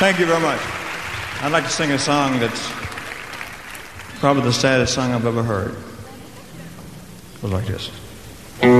Thank you very much. I'd like to sing a song that's probably the saddest song I've ever heard. It goes like this.